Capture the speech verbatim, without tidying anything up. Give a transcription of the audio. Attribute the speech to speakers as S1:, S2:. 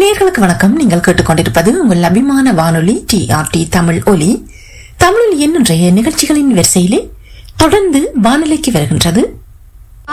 S1: நேயர்களுக்கு வணக்கம். நீங்கள் கேட்டுக்கொண்டிருப்பது உங்கள் அபிமான வானொலி டி ஆர் டி தமிழ் ஒலி. தமிழில் இன்றைய நிகழ்ச்சிகளின் வரிசையிலே தொடர்ந்து வானொலிக்கு வருகின்றது